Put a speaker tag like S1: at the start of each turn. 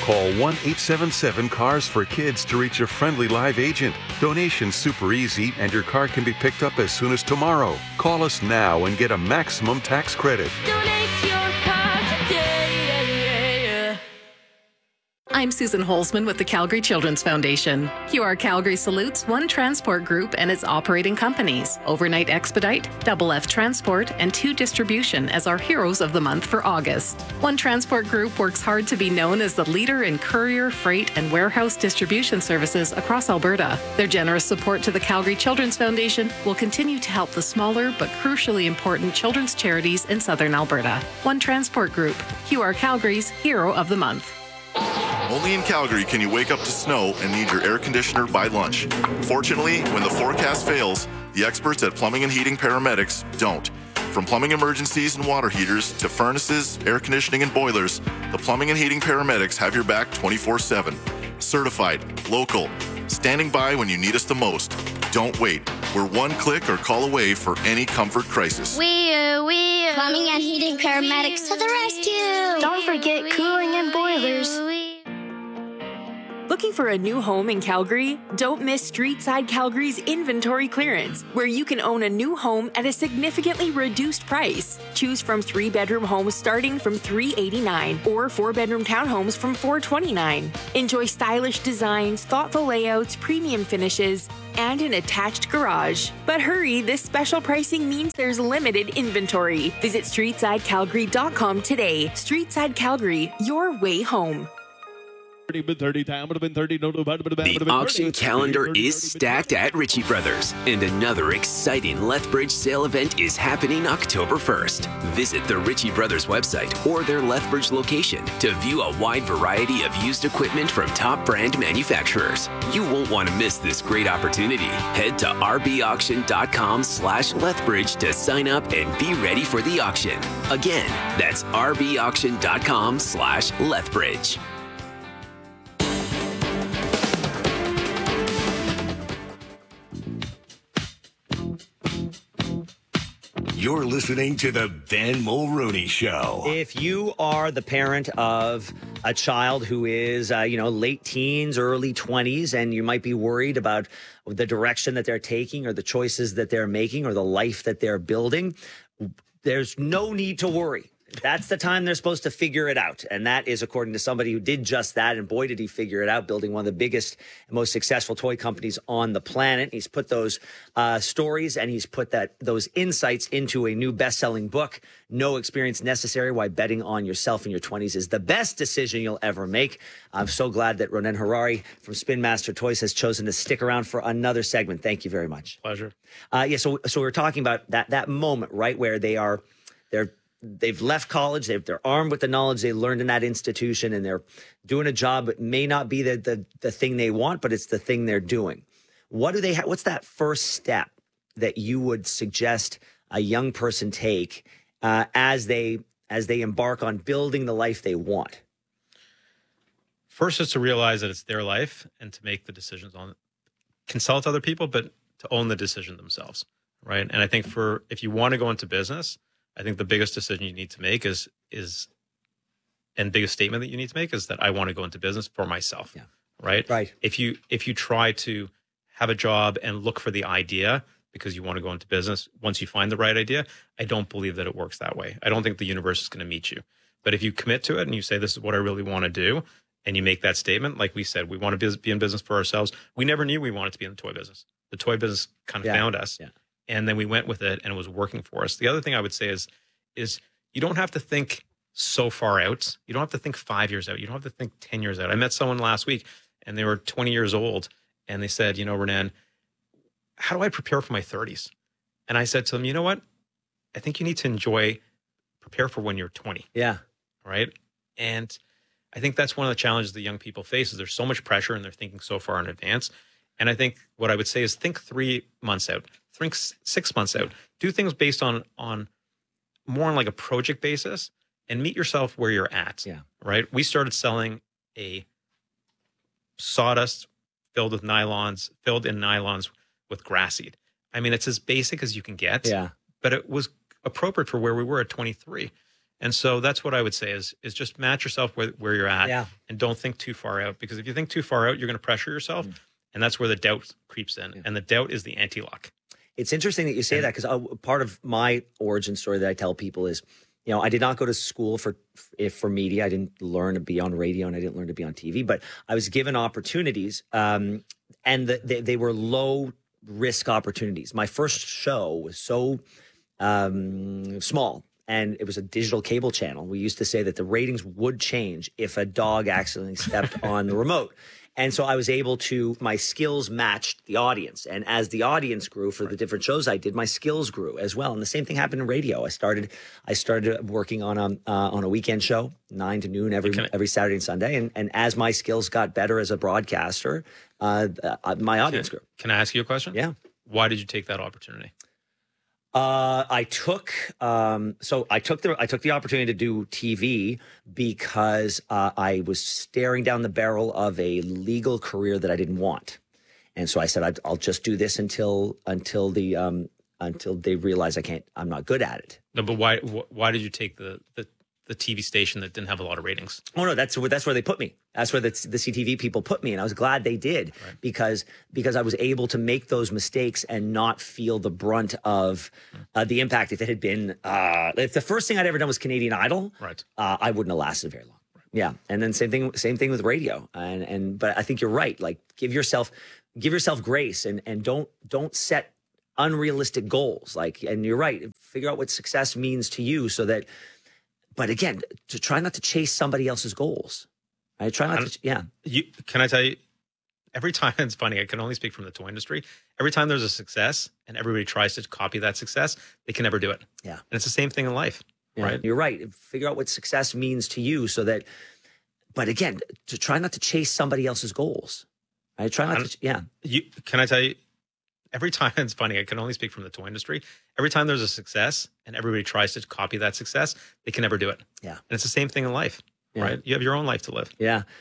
S1: Call 1-877-CARS for Kids to reach a friendly live agent. Donation's super easy, and your car can be picked up as soon as tomorrow. Call us now and get a maximum tax credit.
S2: Donate your car today.
S3: I'm Susan Holzman with the Calgary Children's Foundation. QR Calgary salutes One Transport Group and its operating companies, Overnight Expedite, Double F Transport, and 2 Distribution as our Heroes of the Month for August. One Transport Group works hard to be known as the leader in courier, freight, and warehouse distribution services across Alberta. Their generous support to the Calgary Children's Foundation will continue to help the smaller but crucially important children's charities in southern Alberta. One Transport Group, QR Calgary's Hero of the Month.
S4: Only in Calgary can you wake up to snow and need your air conditioner by lunch. Fortunately, when the forecast fails, the experts at Plumbing and Heating Paramedics don't. From plumbing emergencies and water heaters to furnaces, air conditioning, and boilers, the Plumbing and Heating Paramedics have your back 24/7. Certified, local, standing by when you need us the most. Don't wait. We're one click or call away for any comfort crisis.
S5: Plumbing and Heating Paramedics to the rescue.
S6: Don't forget cooling and boilers.
S7: Looking for a new home in Calgary? Don't miss Streetside Calgary's inventory clearance, where you can own a new home at a significantly reduced price. Choose from 3-bedroom homes starting from $389 or 4-bedroom townhomes from $429. Enjoy stylish designs, thoughtful layouts, premium finishes, and an attached garage. But hurry, this special pricing means there's limited inventory. Visit StreetsideCalgary.com today. Streetside Calgary, your way home.
S8: The auction calendar is stacked at Ritchie Brothers, and another exciting Lethbridge sale event is happening October 1st. Visit the Ritchie Brothers website or their Lethbridge location to view a wide variety of used equipment from top brand manufacturers. You won't want to miss this great opportunity. Head to rbauction.com/Lethbridge to sign up and be ready for the auction. Again, that's rbauction.com/Lethbridge.
S9: You're listening to the Ben Mulroney Show.
S10: If you are the parent of a child who is, late teens, early 20s, and you might be worried about the direction that they're taking or the choices that they're making or the life that they're building, there's no need to worry. That's the time they're supposed to figure it out. And that is according to somebody who did just that. And boy, did he figure it out, building one of the biggest and most successful toy companies on the planet. He's put those stories and he's put those insights into a new best-selling book, No Experience Necessary, Why Betting on Yourself in Your 20s is the Best Decision You'll Ever Make. I'm so glad that Ronen Harari from Spin Master Toys has chosen to stick around for another segment. Thank you very much.
S11: Pleasure.
S10: So we're talking about that moment, right, where they've left college. They're armed with the knowledge they learned in that institution, and they're doing a job that may not be the thing they want, but it's the thing they're doing. What's that first step that you would suggest a young person take as they embark on building the life they want?
S11: First is to realize that it's their life and to make the decisions on it. Consult other people, but to own the decision themselves, right? And I think if you want to go into business, I think the biggest decision you need to make and biggest statement that you need to make is that I want to go into business for myself.
S10: Yeah.
S11: Right.
S10: Right.
S11: If you try to have a job and look for the idea because you want to go into business, once you find the right idea, I don't believe that it works that way. I don't think the universe is going to meet you. But if you commit to it and you say, this is what I really want to do, and you make that statement, like we said, we want to be in business for ourselves. We never knew we wanted to be in the toy business. The toy business kind of found us. Yeah. And then we went with it and it was working for us. The other thing I would say is you don't have to think so far out. You don't have to think 5 years out. You don't have to think 10 years out. I met someone last week and they were 20 years old and they said, Ronen, how do I prepare for my 30s? And I said to them, you know what? I think you need to prepare for when you're 20.
S10: Yeah.
S11: Right. And I think that's one of the challenges that young people face is there's so much pressure and they're thinking so far in advance. And I think what I would say is think 3 months out, think 6 months out, do things based on more on like a project basis and meet yourself where you're at.
S10: Yeah.
S11: Right. We started selling a sawdust filled in nylons with grass seed. I mean, it's as basic as you can get.
S10: Yeah.
S11: But it was appropriate for where we were at 23. And so that's what I would say is just match yourself where you're at and don't think too far out, because if you think too far out, you're going to pressure yourself. And that's where the doubt creeps in. And the doubt is the anti-luck.
S10: It's interesting that you say that, because part of my origin story that I tell people is, I did not go to school for media. I didn't learn to be on radio and I didn't learn to be on TV, but I was given opportunities and they were low risk opportunities. My first show was so small. And it was a digital cable channel. We used to say that the ratings would change if a dog accidentally stepped on the remote. And so I was able to, my skills matched the audience. And as the audience grew for the different shows I did, my skills grew as well. And the same thing happened in radio. I started working on a weekend show, 9 to noon every Saturday and Sunday. And as my skills got better as a broadcaster, my audience grew.
S11: Can I ask you a question?
S10: Yeah.
S11: Why did you take that opportunity?
S10: I took the opportunity to do TV because I was staring down the barrel of a legal career that I didn't want, and so I said I'll just do this until they realize I'm not good at it.
S11: No, but why did you take the TV station that didn't have a lot of ratings?
S10: Oh no, that's where they put me. That's where the CTV people put me, and I was glad they did because I was able to make those mistakes and not feel the brunt of the impact. If it had been if the first thing I'd ever done was Canadian Idol, I wouldn't have lasted very long. Right. Yeah, and then same thing with radio, but I think you're right. Like give yourself grace and don't set unrealistic goals. And you're right. Figure out what success means to you, so that. But again, to try not to chase somebody else's goals. I try not to.
S11: Can I tell you? Every time, it's funny. I can only speak from the toy industry. Every time there's a success and everybody tries to copy that success, they can never do it.
S10: Yeah,
S11: and it's the same thing in life, right?
S10: You're right. Figure out what success means to you, so that. But again, to try not to chase somebody else's goals. I try not to.
S11: Can I tell you? Every time, it's funny. I can only speak from the toy industry. Every time there's a success and everybody tries to copy that success, they can never do it.
S10: Yeah,
S11: and it's the same thing in life. Right. You have your own life to live.
S10: Yeah.